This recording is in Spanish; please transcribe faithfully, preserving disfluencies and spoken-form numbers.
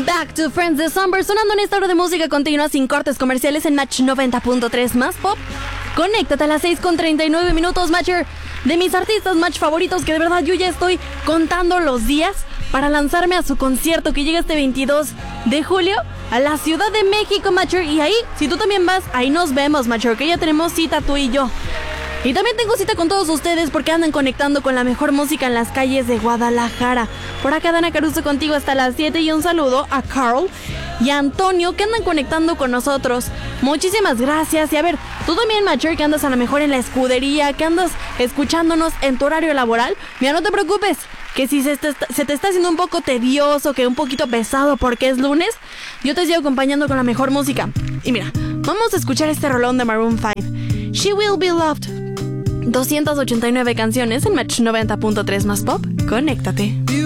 Back to Friends de Summer, sonando en esta hora de música continua sin cortes comerciales en Match noventa punto tres más pop. Conéctate a las seis con treinta y nueve minutos, Matcher, de mis artistas Match favoritos, que de verdad yo ya estoy contando los días para lanzarme a su concierto que llega este veintidós de julio a la Ciudad de México, Matcher. Y ahí, si tú también vas, ahí nos vemos, Matcher, que ya tenemos cita tú y yo. Y también tengo cita con todos ustedes porque andan conectando con la mejor música en las calles de Guadalajara. Por acá Dana Caruso contigo hasta las siete, y un saludo a Carl y a Antonio que andan conectando con nosotros. Muchísimas gracias. Y a ver, tú también, Matcher, que andas a lo mejor en la escudería, que andas escuchándonos en tu horario laboral, mira, no te preocupes, que si se te, se te está haciendo un poco tedioso, que un poquito pesado porque es lunes, yo te sigo acompañando con la mejor música. Y mira, vamos a escuchar este rolón de Maroon cinco, She Will Be Loved. doscientas ochenta y nueve canciones en Match noventa punto tres más pop. Conéctate.